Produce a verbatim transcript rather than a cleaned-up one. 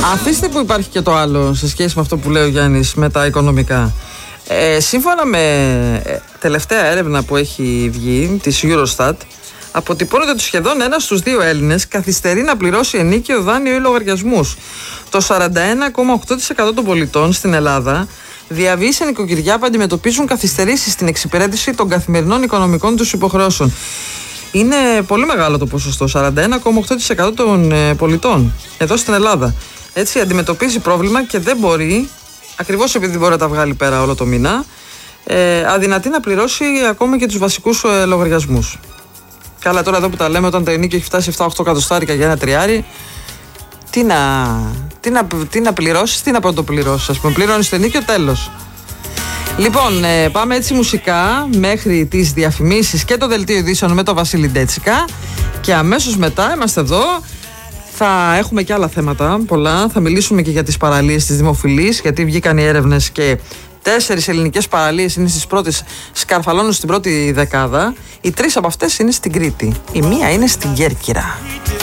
Αφήστε που υπάρχει και το άλλο σε σχέση με αυτό που λέει ο Γιάννης με τα οικονομικά. Ε, σύμφωνα με τελευταία έρευνα που έχει βγει της Eurostat, αποτυπώνεται ότι σχεδόν ένας στους δύο Έλληνες καθυστερεί να πληρώσει ενίκιο, δάνειο ή λογαριασμούς. Το σαράντα ένα κόμμα οκτώ τοις εκατό των πολιτών στην Ελλάδα διαβεί σε νοικοκυριά που αντιμετωπίζουν καθυστερήσεις στην εξυπηρέτηση των καθημερινών οικονομικών τους υποχρεώσεων. Είναι πολύ μεγάλο το ποσοστό, σαράντα ένα κόμμα οκτώ τοις εκατό των ε, πολιτών εδώ στην Ελλάδα. Έτσι αντιμετωπίζει πρόβλημα και δεν μπορεί, ακριβώς επειδή δεν μπορεί να τα βγάλει πέρα όλο το μήνα, ε, αδυνατεί να πληρώσει ακόμα και τους βασικούς ε, λογαριασμούς. Καλά, τώρα εδώ που τα λέμε, όταν το ενίκιο έχει φτάσει επτά οχτώ εκατοστάρικα για ένα τριάρι, τι να, τι να, τι να πληρώσεις, τι να πρωτοπληρώσεις, ας πούμε, πληρώνεις το ενίκιο, τέλος. Λοιπόν, ε, πάμε έτσι μουσικά μέχρι τις διαφημίσεις και το δελτίο ειδήσεων με τον Βασίλη Ντέτσικα και αμέσως μετά είμαστε εδώ. Θα έχουμε και άλλα θέματα πολλά. Θα μιλήσουμε και για τις παραλίες της Δημοφιλής, γιατί βγήκαν οι έρευνες και τέσσερις ελληνικές παραλίες είναι στις πρώτες, σκαρφαλώνουν στην πρώτη δεκάδα. Οι τρεις από αυτές είναι στην Κρήτη. Η μία είναι στην Κέρκυρα.